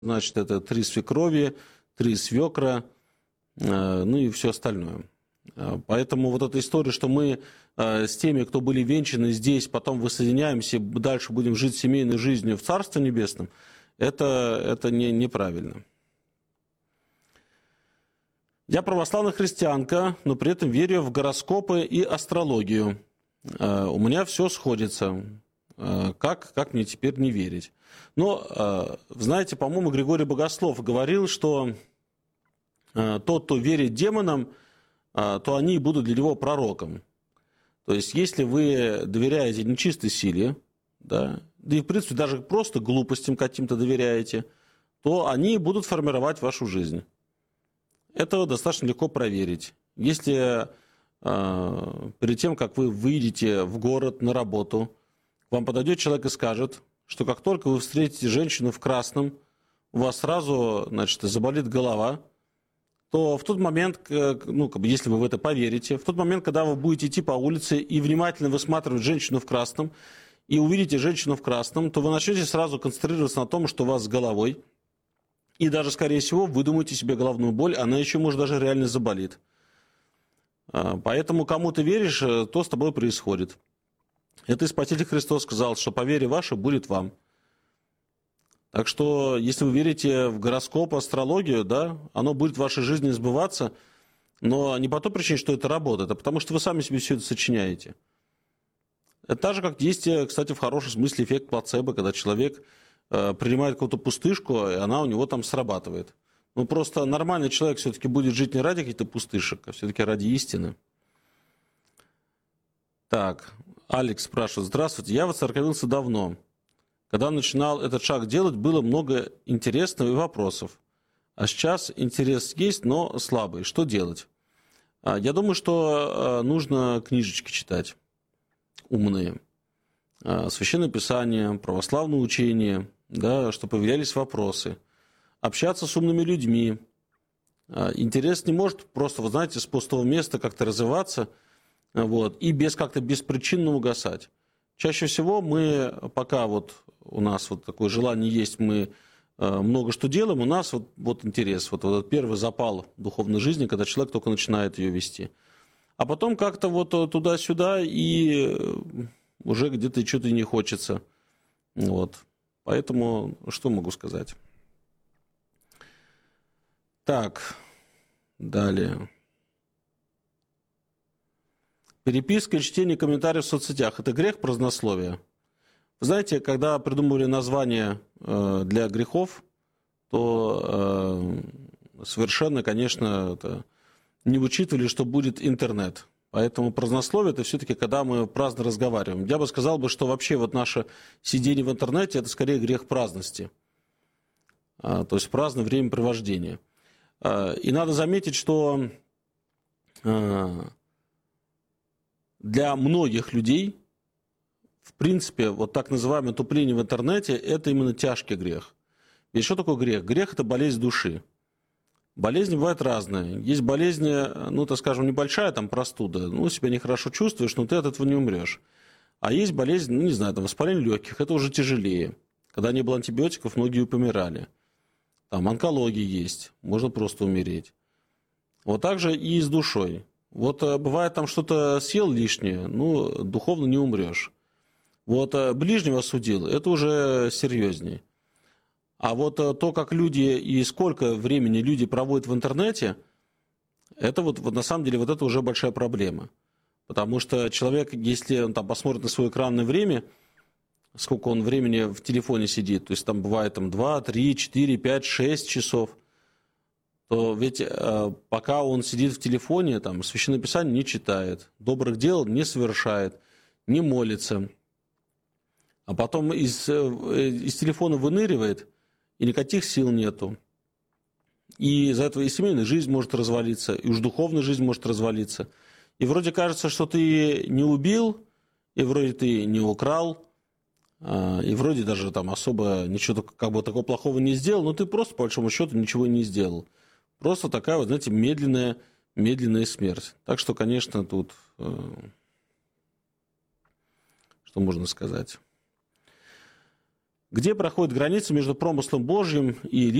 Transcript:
значит, это 3 свекрови, 3 свекра, ну и все остальное. Поэтому вот эта история, что мы с теми, кто были венчаны здесь, потом воссоединяемся, дальше будем жить семейной жизнью в Царстве Небесном, это неправильно. Я православная христианка, но при этом верю в гороскопы и астрологию. У меня все сходится. Как мне теперь не верить? Но, знаете, по-моему, Григорий Богослов говорил, что тот, кто верит демонам, то они будут для него пророком. То есть, если вы доверяете нечистой силе, да и, в принципе, даже просто глупостям каким-то доверяете, то они будут формировать вашу жизнь. Это достаточно легко проверить. Если перед тем, как вы выйдете в город на работу, вам подойдет человек и скажет, что как только вы встретите женщину в красном, у вас сразу, значит, заболит голова, то в тот момент, если вы в это поверите, в тот момент, когда вы будете идти по улице и внимательно высматривать женщину в красном, и увидите женщину в красном, то вы начнете сразу концентрироваться на том, что у вас с головой, и даже, скорее всего, вы думаете себе головную боль, она еще, может, даже реально заболит. Поэтому, кому ты веришь, то с тобой происходит. Это и Спаситель Христос сказал, что по вере вашей будет вам. Так что, если вы верите в гороскоп, астрологию, да, оно будет в вашей жизни сбываться, но не по той причине, что это работает, а потому что вы сами себе все это сочиняете. Это так же, как есть, кстати, в хорошем смысле эффект плацебо, когда человек принимает какую-то пустышку, и она у него там срабатывает. Ну, просто нормальный человек все-таки будет жить не ради каких-то пустышек, а все-таки ради истины. Так, Алекс спрашивает. Здравствуйте, я воцерковился давно. Когда начинал этот шаг делать, было много интересного и вопросов. А сейчас интерес есть, но слабый. Что делать? Я думаю, что нужно книжечки читать умные. Священное Писание, православное учение, да, чтобы появлялись вопросы. Общаться с умными людьми. Интерес не может просто, вы знаете, с пустого места как-то развиваться, вот, и как-то беспричинно угасать. Чаще всего мы, пока вот у нас вот такое желание есть, мы много что делаем, у нас вот интерес, вот этот первый запал духовной жизни, когда человек только начинает ее вести. А потом как-то вот туда-сюда, и уже где-то что-то не хочется. Вот. Поэтому что могу сказать? Так, далее. Переписка и чтение комментариев в соцсетях – это грех празднословия? Вы знаете, когда придумывали название для грехов, то совершенно, конечно, не учитывали, что будет интернет. Поэтому празднословие – это все-таки когда мы праздно разговариваем. Я бы сказал, что вообще вот наше сидение в интернете – это скорее грех праздности. То есть праздное времяпровождение. И надо заметить, что для многих людей, в принципе, вот так называемое тупление в интернете – это именно тяжкий грех. Ведь что такое грех? Грех – это болезнь души. Болезни бывают разные. Есть болезнь, ну, так скажем, небольшая, там, простуда. Ну, себя нехорошо чувствуешь, но ты от этого не умрешь. А есть болезнь, ну, не знаю, там, воспаление легких. Это уже тяжелее. Когда не было антибиотиков, многие помирали. Там онкология есть. Можно просто умереть. Вот так же и с душой. Вот бывает, там что-то съел лишнее, ну, духовно не умрешь. Вот ближнего осудил, это уже серьезнее. А вот то, как люди и сколько времени люди проводят в интернете, это вот на самом деле вот это уже большая проблема. Потому что человек, если он там посмотрит на свое экранное время, сколько он времени в телефоне сидит, то есть там бывает там, 2, 3, 4, 5, 6 часов, то ведь пока он сидит в телефоне, там, Священное Писание не читает, добрых дел не совершает, не молится, а потом из телефона выныривает, и никаких сил нету. И из-за этого и семейная жизнь может развалиться, и уж духовная жизнь может развалиться. И вроде кажется, что ты не убил, и вроде ты не украл, и вроде даже там особо ничего как бы такого плохого не сделал, но ты просто, по большому счету, ничего не сделал. Просто такая вот, знаете, медленная смерть. Так что, конечно, тут что можно сказать? Где проходит граница между промыслом Божьим и